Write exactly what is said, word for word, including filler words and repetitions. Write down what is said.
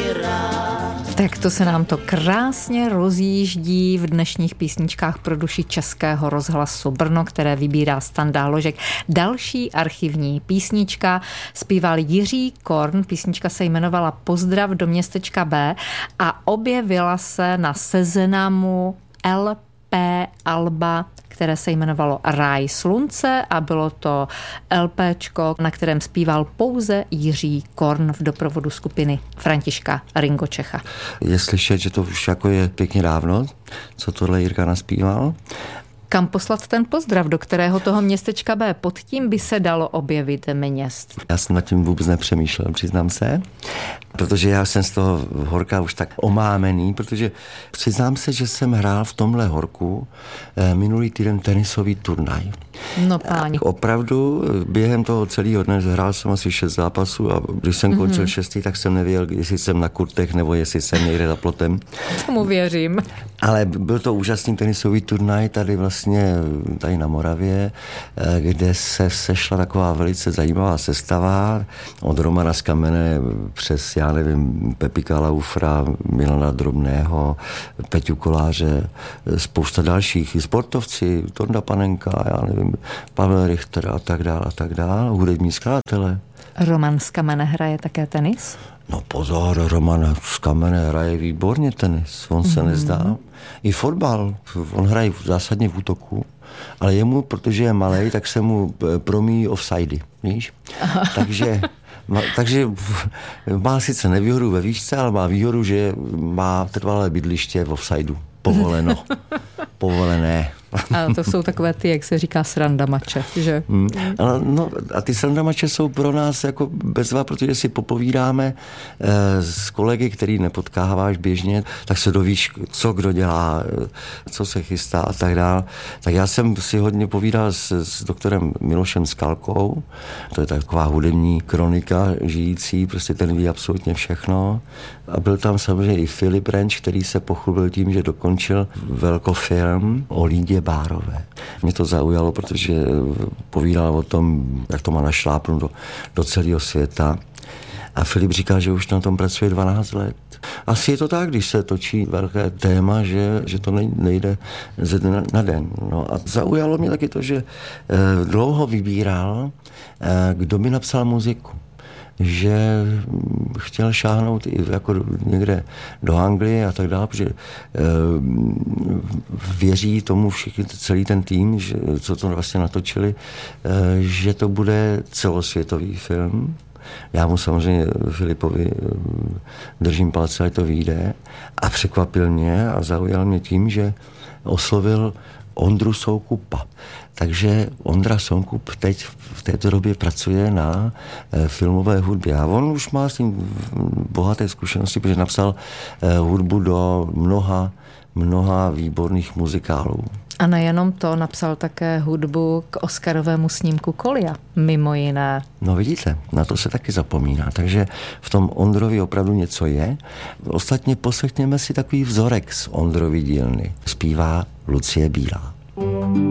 Tak to se nám to krásně rozjíždí v dnešních písničkách pro duši Českého rozhlasu Brno, které vybírá Standa Hložek. Další archivní písnička zpíval Jiří Korn, písnička se jmenovala Pozdrav do městečka B a objevila se na seznamu L P alba, které se jmenovalo Ráj slunce a bylo to LPčko, na kterém zpíval pouze Jiří Korn v doprovodu skupiny Františka Ringo Čecha. Je slyšet, že to už jako je pěkně dávno, co tohle Jirka naspíval. Kam poslat ten pozdrav, do kterého toho městečka B? Pod tím by se dalo objevit měst. Já jsem nad tím vůbec nepřemýšlel, přiznám se, protože já jsem z toho horka už tak omámený, protože přiznám se, že jsem hrál v tomhle horku minulý týden tenisový turnaj. No páni. Opravdu během toho celého dne hrál jsem asi šest zápasů a když jsem končil mm-hmm. šestý, tak jsem nevěděl, jestli jsem na kurtech nebo jestli jsem někde za plotem. Tomu věřím. Ale byl to úžasný tenisový turnaj tady vlastně tady na Moravě, kde se sešla taková velice zajímavá sestava od Romana z Kamene přes, já nevím, Pepika Laufra, Milana Drobného, Peťu Koláře, spousta dalších sportovci, Tonda Panenka, já nevím, Pavel Richter a tak dál a tak dál, hudební skladatelé. Roman z Kamene hraje také tenis? No pozor, Roman z Kamene hraje výborně tenis, on se mm-hmm. nezdá. I fotbal, on hraje zásadně v útoku, ale jemu, protože je malej, tak se mu promíjí offsidey, víš? Takže, takže má sice nevýhodu ve výšce, ale má výhodu, že má trvalé bydliště v offsideu. Povoleno. Povolené. A to jsou takové ty, jak se říká, srandamače, že? Hmm. No, a ty srandamače jsou pro nás jako bezva, protože si popovídáme eh, s kolegy, který nepotkáváš běžně, tak se dovíš, co kdo dělá, co se chystá a tak dál. Tak já jsem si hodně povídal s, s doktorem Milošem Skalkou, to je taková hudební kronika žijící, prostě ten ví absolutně všechno. A byl tam samozřejmě i Filip Renč, který se pochlubil tím, že dokončil velkofilm o Lídě Bárové. Mě to zaujalo, protože povídal o tom, jak to má našlápnout do, do celého světa. A Filip říkal, že už na tom pracuje dvanáct let. Asi je to tak, když se točí velké téma, že, že to nejde ze dne na den. No a zaujalo mě taky to, že eh, dlouho vybíral, eh, kdo by napsal muziku. Že chtěl šáhnout i jako někde do Anglie a tak dále, protože e, věří tomu všichni, celý ten tým, že, co to vlastně natočili, e, že to bude celosvětový film. Já mu samozřejmě Filipovi držím palce, ať to vyjde. A překvapil mě a zaujal mě tím, že oslovil Ondru Soukupa. Takže Ondra Soukup teď v této době pracuje na e, filmové hudbě. A on už má s tím bohaté zkušenosti, protože napsal e, hudbu do mnoha, mnoha výborných muzikálů. A nejenom to, napsal také hudbu k Oscarovému snímku Kolia, mimo jiné. No vidíte, na to se taky zapomíná. Takže v tom Ondrovi opravdu něco je. Ostatně poslechněme si takový vzorek z Ondrovy dílny. Zpívá Lucie Bílá.